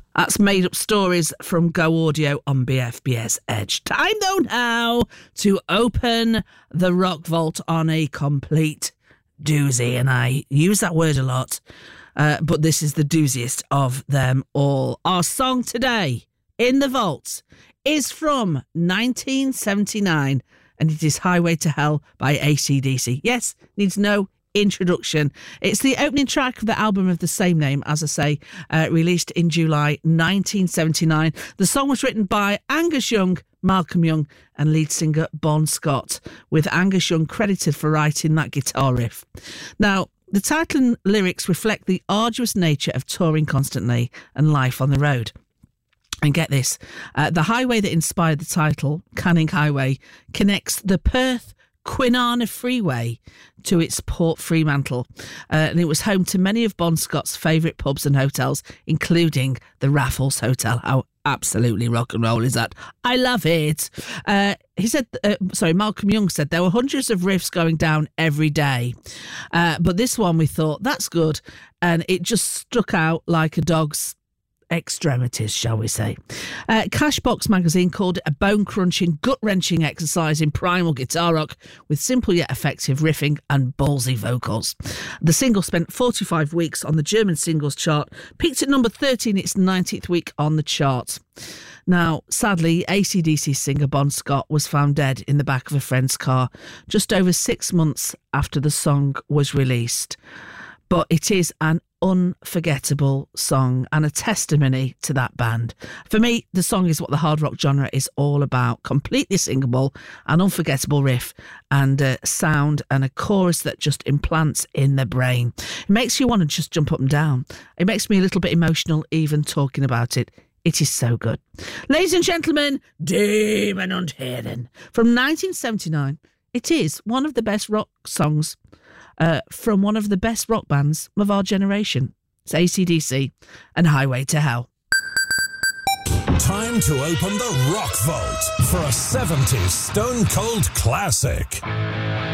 That's Made Up Stories from Go Audio on BFBS Edge. Time though now to open the Rock Vault on a complete doozy. And I use that word a lot, but this is the dooziest of them all. Our song today in the vault is from 1979 and it is Highway to Hell by AC/DC. Yes, needs no introduction. It's the opening track of the album of the same name, as I say, released in July 1979. The song was written by Angus Young, Malcolm Young and lead singer Bon Scott, with Angus Young credited for writing that guitar riff. Now, the title and lyrics reflect the arduous nature of touring constantly and life on the road. And get this, the highway that inspired the title, Canning Highway, connects the Perth Kwinana Freeway to its Port Fremantle, and it was home to many of Bon Scott's favourite pubs and hotels, including the Raffles Hotel. How absolutely rock and roll is that? I love it. He said, Malcolm Young said there were hundreds of riffs going down every day, but this one we thought, that's good, and it just stuck out like a dog's extremities, shall we say. Cashbox magazine called it a bone-crunching, gut-wrenching exercise in primal guitar rock with simple yet effective riffing and ballsy vocals. The single spent 45 weeks on the German singles chart, peaked at number 13 its 90th week on the chart. Now, sadly, AC/DC singer Bon Scott was found dead in the back of a friend's car just over 6 months after the song was released. But it is an unforgettable song and a testimony to that band. For me, the song is what the hard rock genre is all about. Completely singable, an unforgettable riff and a sound and a chorus that just implants in the brain. It makes you want to just jump up and down. It makes me a little bit emotional even talking about it. It is so good. Ladies and gentlemen, Demon und Herren from 1979. It is one of the best rock songs from one of the best rock bands of our generation. It's AC/DC and Highway to Hell. Time to open the Rock Vault for a 70s Stone Cold classic.